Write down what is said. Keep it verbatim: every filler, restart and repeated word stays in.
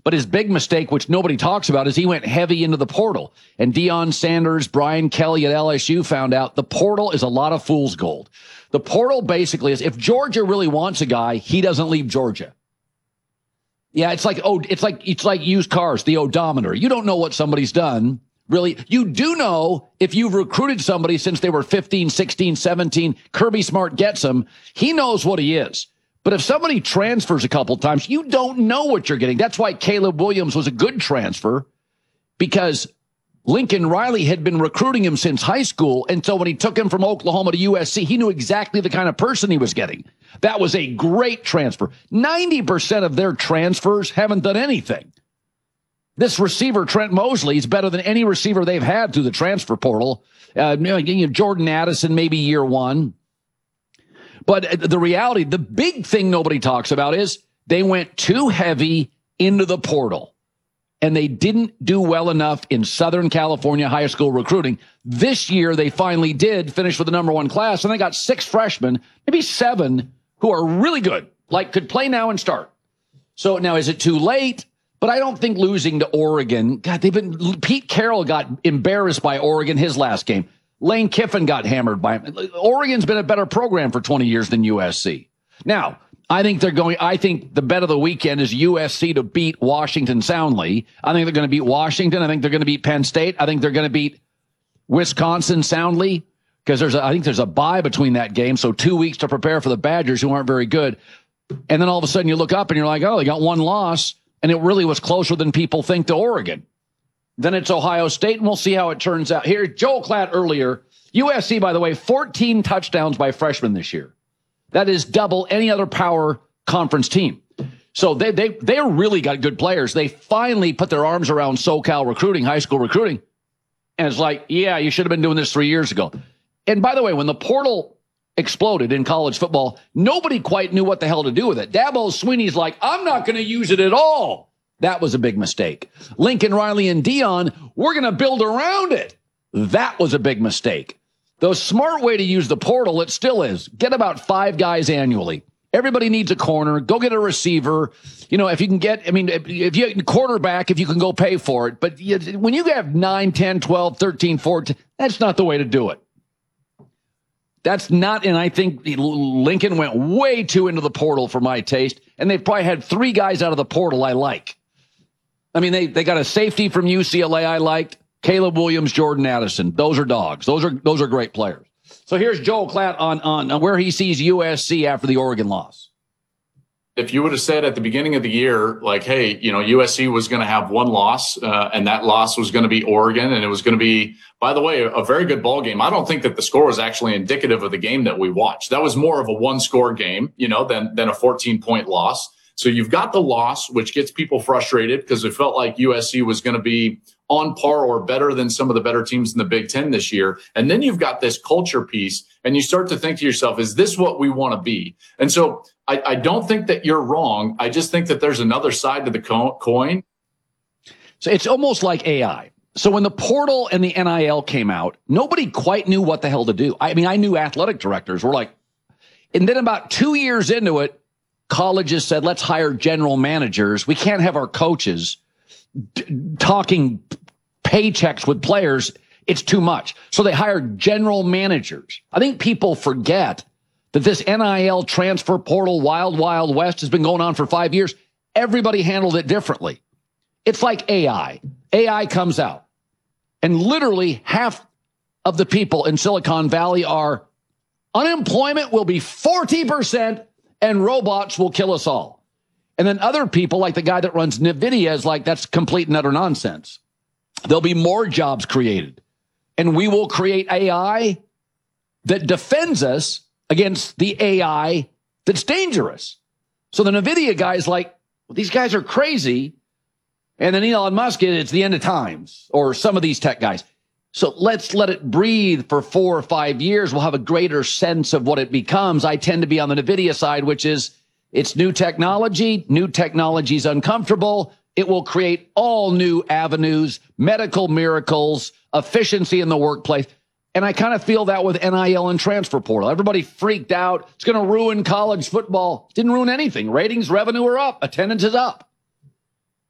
But his big mistake, which nobody talks about, is he went heavy into the portal. And Deion Sanders, Brian Kelly at L S U found out the portal is a lot of fool's gold. The portal basically is, if Georgia really wants a guy, he doesn't leave Georgia. Yeah, it's like, oh, it's like, it's like used cars, the odometer. You don't know what somebody's done. Really, you do know if you've recruited somebody since they were fifteen, sixteen, seventeen, Kirby Smart gets them. He knows what he is. But if somebody transfers a couple times, you don't know what you're getting. That's why Caleb Williams was a good transfer, because Lincoln Riley had been recruiting him since high school. And so when he took him from Oklahoma to U S C, he knew exactly the kind of person he was getting. That was a great transfer. ninety percent of their transfers haven't done anything. This receiver, Trent Mosley, is better than any receiver they've had through the transfer portal. Uh, you know, Jordan Addison, maybe year one. But the reality, the big thing nobody talks about is they went too heavy into the portal. And they didn't do well enough in Southern California high school recruiting. This year, they finally did finish with the number one class. And they got six freshmen, maybe seven, who are really good, like could play now and start. So now, is it too late? But I don't think losing to Oregon, God, they've been, Pete Carroll got embarrassed by Oregon his last game. Lane Kiffin got hammered by him. Oregon's been a better program for twenty years than U S C. Now, I think they're going, I think the bet of the weekend is U S C to beat Washington soundly. I think they're going to beat Washington. I think they're going to beat Penn State. I think they're going to beat Wisconsin soundly, because there's a, I think there's a bye between that game. So two weeks to prepare for the Badgers, who aren't very good. And then all of a sudden you look up and you're like, oh, they got one loss. And it really was closer than people think to Oregon. Then it's Ohio State, and we'll see how it turns out. Here, Joel Klatt earlier. U S C, by the way, fourteen touchdowns by freshmen this year. That is double any other power conference team. So they they they really got good players. They finally put their arms around SoCal recruiting, high school recruiting. And it's like, yeah, you should have been doing this three years ago. And by the way, when the portal exploded in college football, nobody quite knew what the hell to do with it. Dabo Swinney's like, I'm not going to use it at all. That was a big mistake. Lincoln Riley and Deion, we're going to build around it. That was a big mistake. The smart way to use the portal, it still is, get about five guys annually. Everybody needs a corner. Go get a receiver. You know, if you can get, I mean, if, if you quarterback, if you can go pay for it. But you, when you have nine, ten, twelve, thirteen, fourteen, that's not the way to do it. That's not, and I think Lincoln went way too into the portal for my taste, and they've probably had three guys out of the portal I like. I mean, they, they got a safety from U C L A I liked, Caleb Williams, Jordan Addison. Those are dogs. Those are those are great players. So here's Joel Klatt on, on, on where he sees U S C after the Oregon loss. If you would have said at the beginning of the year, like, hey, you know, U S C was going to have one loss, uh, and that loss was going to be Oregon, and it was going to be, by the way, a, a very good ball game. I don't think that the score was actually indicative of the game that we watched. That was more of a one-score game, you know, than than a fourteen-point loss. So you've got the loss, which gets people frustrated because it felt like U S C was going to be on par or better than some of the better teams in the Big Ten this year. And then you've got this culture piece, and you start to think to yourself, is this what we want to be? And so I, I don't think that you're wrong. I just think that there's another side to the co- coin. So it's almost like A I. So when the portal and the N I L came out, nobody quite knew what the hell to do. I mean, I knew athletic directors were like, and then about two years into it, colleges said, let's hire general managers. We can't have our coaches d- talking paychecks with players. It's too much. So they hired general managers. I think people forget that this N I L transfer portal wild, wild west has been going on for five years. Everybody handled it differently. It's like A I. A I comes out, and literally half of the people in Silicon Valley are unemployment will be forty percent and robots will kill us all. And then other people, like the guy that runs NVIDIA, is like, that's complete and utter nonsense. There'll be more jobs created, and we will create A I that defends us against the A I that's dangerous. So the NVIDIA guy's like, well, these guys are crazy. And then Elon Musk, it's the end of times, or some of these tech guys. So let's let it breathe for four or five years. We'll have a greater sense of what it becomes. I tend to be on the NVIDIA side, which is it's new technology. New technology is uncomfortable. It will create all new avenues, medical miracles, efficiency in the workplace. And I kind of feel that with N I L and transfer portal. Everybody freaked out. It's going to ruin college football. Didn't ruin anything. Ratings, revenue are up. Attendance is up.